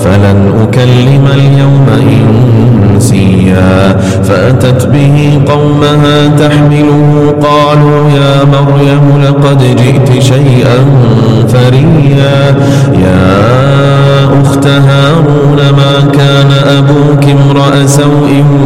فلن أكلم اليوم إنسيا فأتت به قومها تحمله قالوا يا مريم لقد جئت شيئا فريا يا أخت هارون ما كان أبوك امرأ سوء